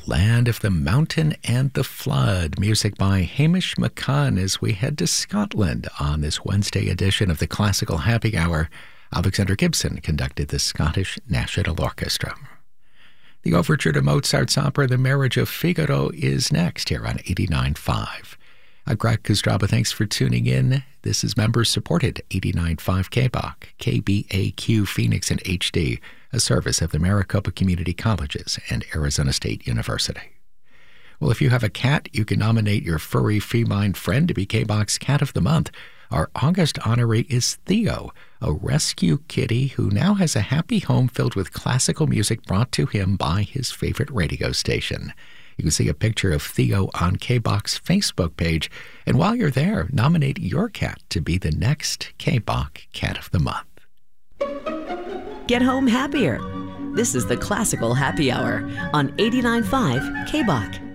Land of the Mountain and the Flood, music by Hamish McCunn as we head to Scotland on this Wednesday edition of the Classical Happy Hour. Alexander Gibson conducted the Scottish National Orchestra. The overture to Mozart's opera The Marriage of Figaro is next here on 89.5. I'm Greg Kostraba. Thanks for tuning in. This is member-supported 89.5 KBOC, KBAQ Phoenix and HD, a service of the Maricopa Community Colleges and Arizona State University. Well, if you have a cat, you can nominate your furry feline friend to be KBOC's Cat of the Month. Our August honoree is Theo, a rescue kitty who now has a happy home filled with classical music brought to him by his favorite radio station. You can see a picture of Theo on KBOC's Facebook page. And while you're there, nominate your cat to be the next KBOC Cat of the Month. Get home happier. This is the Classical Happy Hour on 89.5 KBOC.